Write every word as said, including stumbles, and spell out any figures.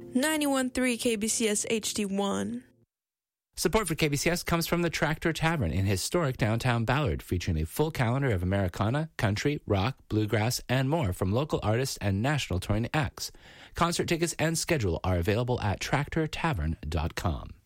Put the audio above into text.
ninety-one point three K B C S H D one. Support for K B C S comes from the Tractor Tavern in historic downtown Ballard, featuring a full calendar of Americana, country, rock, bluegrass, and more from local artists and national touring acts. Concert tickets and schedule are available at tractor tavern dot com.